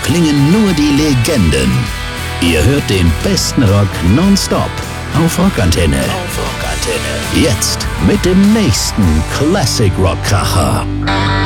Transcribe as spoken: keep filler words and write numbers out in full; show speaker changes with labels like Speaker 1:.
Speaker 1: klingen nur die Legenden. Ihr hört den besten Rock nonstop auf Rockantenne. Auf Rockantenne. Jetzt mit dem nächsten Classic Rock Kracher.